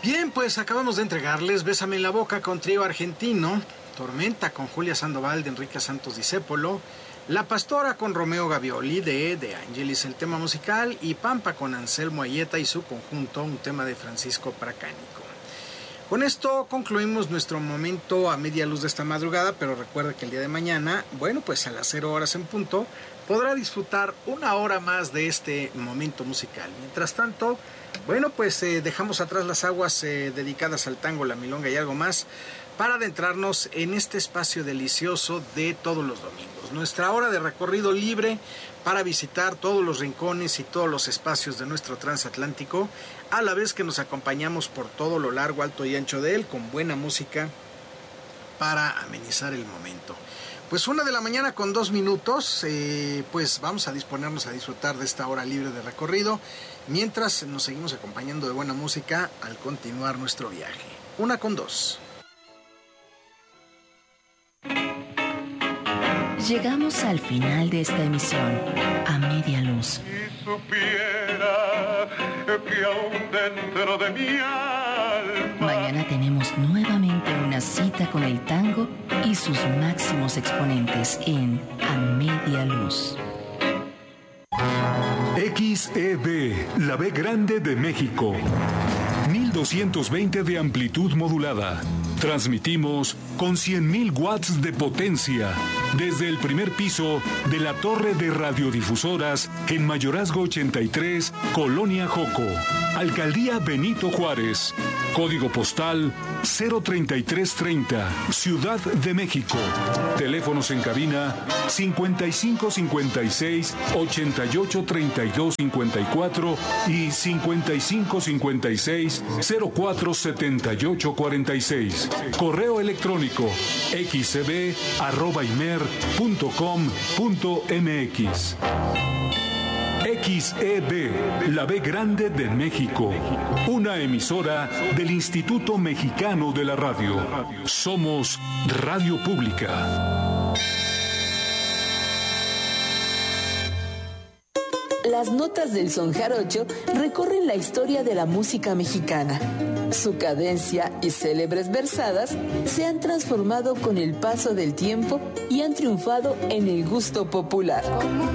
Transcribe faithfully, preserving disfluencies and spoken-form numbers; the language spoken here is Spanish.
Bien, pues acabamos de entregarles Bésame en la Boca con Trío Argentino, Tormenta con Julia Sandoval de Enrique Santos Discépolo, La Pastora con Romeo Gavioli de De Angelis, el tema musical, y Pampa con Anselmo Ayeta y su conjunto, un tema de Francisco Pracánico. Con esto concluimos nuestro momento a media luz de esta madrugada, pero recuerda que el día de mañana, bueno, pues a las cero horas en punto, podrá disfrutar una hora más de este momento musical. Mientras tanto, bueno, pues eh, dejamos atrás las aguas eh, dedicadas al tango, la milonga y algo más, para adentrarnos en este espacio delicioso de todos los domingos. Nuestra hora de recorrido libre para visitar todos los rincones y todos los espacios de nuestro transatlántico, a la vez que nos acompañamos por todo lo largo, alto y ancho de él, con buena música para amenizar el momento. Pues una de la mañana con dos minutos, eh, pues vamos a disponernos a disfrutar de esta hora libre de recorrido, mientras nos seguimos acompañando de buena música al continuar nuestro viaje. Una con dos. Llegamos al final de esta emisión, a media luz. Si supiera que aún dentro de mi alma... Mañana tenemos nuevamente una cita con el tango y sus máximos exponentes en A Media Luz. X E B, la B grande de México. mil doscientos veinte de amplitud modulada. Transmitimos con cien mil watts de potencia desde el primer piso de la torre de radiodifusoras en Mayorazgo ochenta y tres, Colonia Joco, Alcaldía Benito Juárez, código postal cero treinta y tres treinta, Ciudad de México. Teléfonos en cabina cincuenta y cinco cincuenta y seis ochenta y ocho treinta y dos cincuenta y cuatro y cincuenta y cinco cincuenta y seis cero cuatro setenta y ocho cuarenta y seis. Correo electrónico xcb arroba imer punto com punto mx. X E B, la B grande de México. Una emisora del Instituto Mexicano de la Radio. Somos Radio Pública. Las notas del son jarocho recorren la historia de la música mexicana. Su cadencia y célebres versadas se han transformado con el paso del tiempo y han triunfado en el gusto popular.